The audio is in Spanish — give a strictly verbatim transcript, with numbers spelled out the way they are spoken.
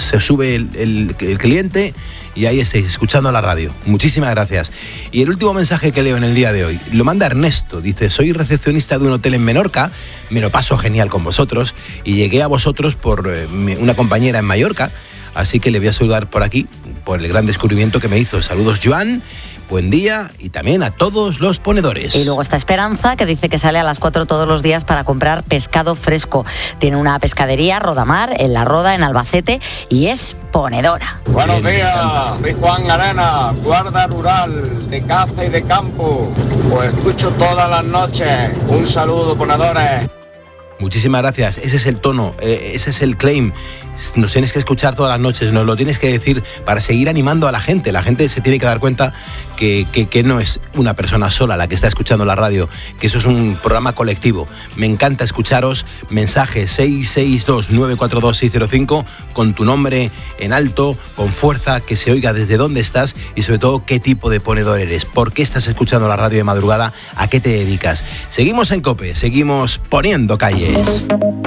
se sube el, el, el cliente y ahí estáis escuchando la radio. Muchísimas gracias. Y el último mensaje que leo en el día de hoy lo manda Ernesto. Dice: soy recepcionista de un hotel en Menorca, me lo paso genial con vosotros y llegué a vosotros por eh, una compañera en Mallorca, así que le voy a saludar por aquí por el gran descubrimiento que me hizo. Saludos, Joan. Buen día y también a todos los ponedores. Y luego está Esperanza, que dice que sale a las cuatro todos los días para comprar pescado fresco. Tiene una pescadería, Rodamar, en La Roda, en Albacete, y es ponedora. Buenos días, soy Juan Arena, guarda rural de caza y de campo. Pues escucho todas las noches. Un saludo, ponedores. Muchísimas gracias. Ese es el tono, eh, ese es el claim. Nos tienes que escuchar todas las noches, nos lo tienes que decir para seguir animando a la gente. La gente se tiene que dar cuenta que, que, que no es una persona sola la que está escuchando la radio, que eso es un programa colectivo. Me encanta escucharos. Mensaje seis seis dos nueve cuatro dos seis cero cinco con tu nombre en alto, con fuerza, que se oiga desde dónde estás y sobre todo qué tipo de ponedor eres, por qué estás escuchando la radio de madrugada, a qué te dedicas. Seguimos en COPE, seguimos poniendo calles.